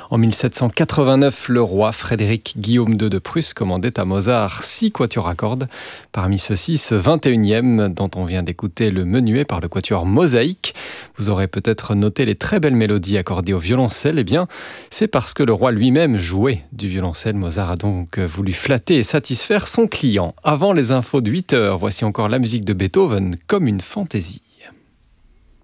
En 1789, le roi Frédéric Guillaume II de Prusse commandait à Mozart 6 quatuors à cordes. Parmi ceux-ci, ce 21e dont on vient d'écouter le menuet par le quatuor Mosaïque. Vous aurez peut-être noté les très belles mélodies accordées au violoncelle. Eh bien, c'est parce que le roi lui-même jouait du violoncelle. Mozart a donc voulu flatter et satisfaire son client. Avant les infos de 8h, voici encore la musique de Beethoven comme une fantaisie.